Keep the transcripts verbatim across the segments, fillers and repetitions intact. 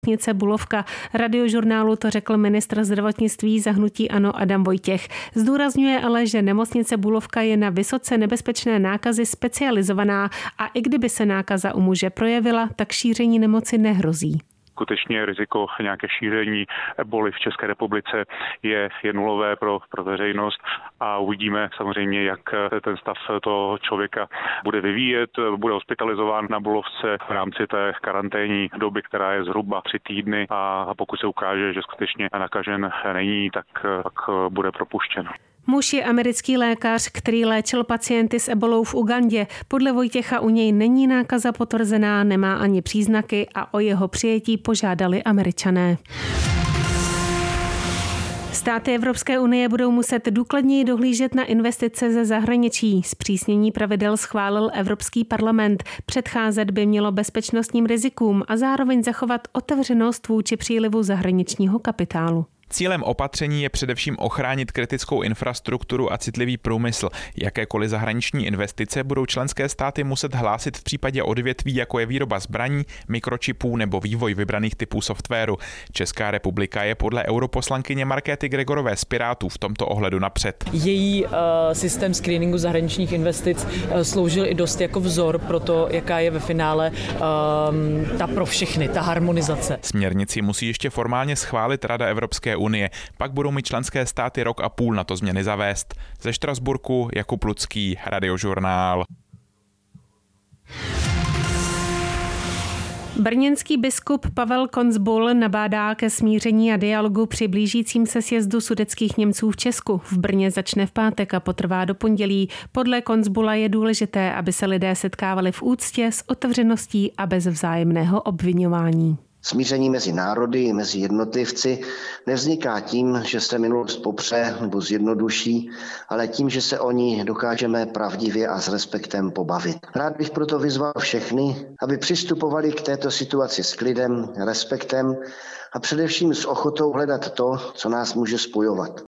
nemocnice Bulovka. Radiožurnálu to řekl ministr zdravotnictví za hnutí ANO Adam Vojtěch. Zdůrazňuje ale, že nemocnice Bulovka je na vysoce nebezpečné nákazy specializovaná a i kdyby se nákaza u muže projevila, tak šíření nemoci nehrozí. Skutečně riziko nějaké šíření eboli v České republice je, je nulové pro, pro veřejnost a uvidíme samozřejmě, jak ten stav toho člověka bude vyvíjet. Bude hospitalizován na Bulovce v rámci té karanténní doby, která je zhruba tři týdny a pokud se ukáže, že skutečně nakažen není, tak, tak bude propuštěn. Muž je americký lékař, který léčil pacienty s ebolou v Ugandě. Podle Vojtěcha u něj není nákaza potvrzená, nemá ani příznaky a o jeho přijetí požádali Američané. Státy Evropské unie budou muset důkladněji dohlížet na investice ze zahraničí. Zpřísnění pravidel schválil Evropský parlament. Předcházet by mělo bezpečnostním rizikům a zároveň zachovat otevřenost vůči přílivu zahraničního kapitálu. Cílem opatření je především ochránit kritickou infrastrukturu a citlivý průmysl. Jakékoliv zahraniční investice budou členské státy muset hlásit v případě odvětví, jako je výroba zbraní, mikročipů nebo vývoj vybraných typů softwaru. Česká republika je podle europoslankyně Markéty Gregorové z Pirátů v tomto ohledu napřed. Její uh, systém screeningu zahraničních investic uh, sloužil i dost jako vzor pro to, jaká je ve finále um, ta pro všechny, ta harmonizace. Směrnici musí ještě formálně schválit Rada Evropské unie. Pak budou mít členské státy rok a půl na to změny zavést. Ze Štrasburku Jakub Lucký, Radiožurnál. Brněnský biskup Pavel Koncbul nabádá ke smíření a dialogu při blížícím se sjezdu sudetských Němců v Česku. V Brně začne v pátek a potrvá do pondělí. Podle Koncbula je důležité, aby se lidé setkávali v úctě, s otevřeností a bez vzájemného obviňování. Smíření mezi národy, mezi jednotlivci nevzniká tím, že se minulost popře nebo zjednoduší, ale tím, že se o ní dokážeme pravdivě a s respektem pobavit. Rád bych proto vyzval všechny, aby přistupovali k této situaci s klidem, respektem a především s ochotou hledat to, co nás může spojovat.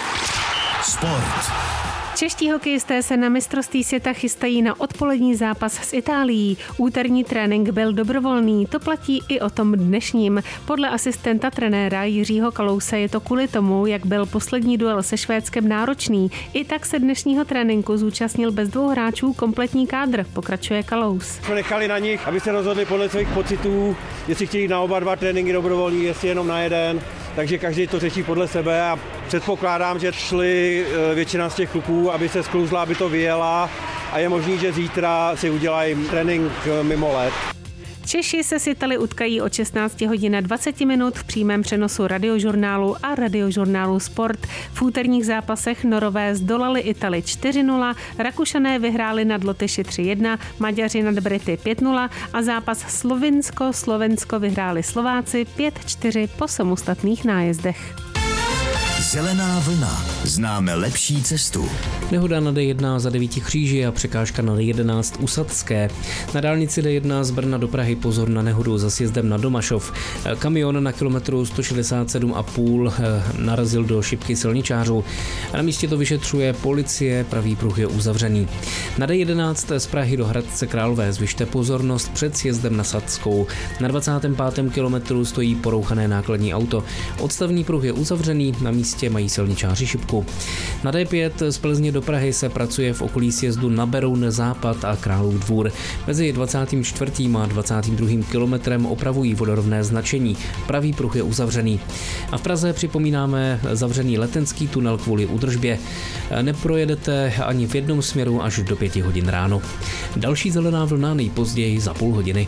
Sport. Čeští hokejisté se na mistrovství světa chystají na odpolední zápas s Itálií. Úterní trénink byl dobrovolný, to platí i o tom dnešním. Podle asistenta trenéra Jiřího Kalouse je to kvůli tomu, jak byl poslední duel se Švédskem náročný. I tak se dnešního tréninku zúčastnil bez dvou hráčů kompletní kádr, pokračuje Kalous. Jsme nechali na nich, aby se rozhodli podle svých pocitů, jestli chtějí na oba dva tréninky dobrovolný, jestli jenom na jeden. Takže každý to řeší podle sebe a předpokládám, že šli většina z těch kluků, aby se sklouzla, aby to vyjela a je možný, že zítra si udělají trénink mimo let. Češi se s Italy utkají od šestnáct hodin a dvacet minut v přímém přenosu Radiožurnálu a Radiožurnálu Sport. V úterních zápasech Norové zdolali Italy čtyři nula, Rakušané vyhráli nad Lotyši tři jedna, Maďaři nad Brity pět nula a zápas Slovinsko-Slovensko vyhráli Slováci pět čtyři po samostatných nájezdech. Zelená vlna. Známe lepší cestu. Nehoda na D jedna za Devíti kříži a překážka na D jedenáct u Sadské. Na dálnici D jedna z Brna do Prahy pozor na nehodu za sjezdem na Domašov. Kamion na kilometru sto šedesát sedm a půl narazil do šipky silničářů. Na místě to vyšetřuje policie, pravý pruh je uzavřený. Na D jedenáct z Prahy do Hradce Králové zvyšte pozornost před sjezdem na Sadskou. Na dvacátém pátém kilometru stojí porouchané nákladní auto. Odstavný pruh je uzavřený, na místě mají silničáři šipku. Na D pět z Plzně do Prahy se pracuje v okolí sjezdu na Beroun Západ a Králův Dvůr. Mezi dvacátým čtvrtým a dvacátým druhým kilometrem opravují vodorovné značení. Pravý pruh je uzavřený. A v Praze připomínáme zavřený letenský tunel kvůli údržbě. Neprojedete ani v jednom směru až do pěti hodin ráno. Další zelená vlna nejpozději za půl hodiny.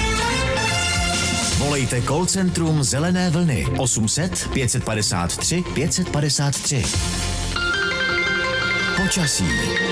Volejte call centrum Zelené vlny osm set pět padesát tři pět padesát tři. Počasí.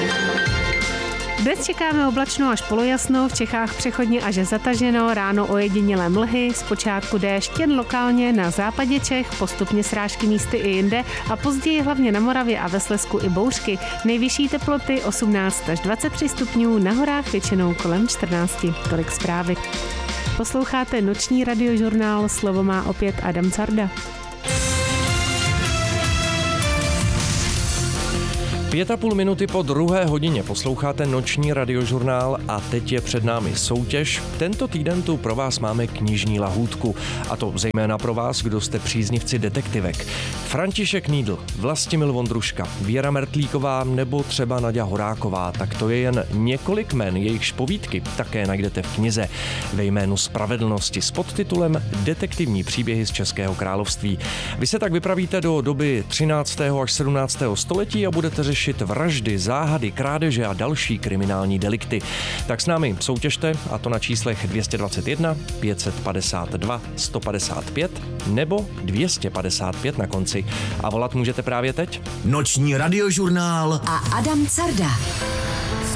Dnes čekáme oblačno až polojasno, v Čechách přechodně až zataženo, ráno ojedinělé mlhy, zpočátku déšť jen lokálně na západě Čech, postupně srážky místy i jinde a později hlavně na Moravě a ve Slezsku i bouřky. Nejvyšší teploty osmnáct až dvacet tři stupňů, na horách většinou kolem čtrnáct. Tolik zprávy. Posloucháte noční radiožurnál, slovo má opět Adam Carda. Pět a půl minuty po druhé hodině posloucháte noční radiožurnál a teď je před námi soutěž. Tento týden tu pro vás máme knižní lahůdku a to zejména pro vás, kdo jste příznivci detektivek. František Nídl, Vlastimil Vondruška, Věra Mertlíková nebo třeba Naďa Horáková, tak to je jen několik jmen, jejichž povídky také najdete v knize Ve jménu spravedlnosti s podtitulem Detektivní příběhy z Českého království. Vy se tak vypravíte do doby třináctého až sedmnáctého století a budete řešit vraždy, záhady, krádeže a další kriminální delikty. Tak s námi soutěžte, a to na číslech dvě stě dvacet jedna, pět set padesát dva, sto padesát pět nebo dvě stě padesát pět na konci. A volat můžete právě teď. Noční radiožurnál a Adam Carda.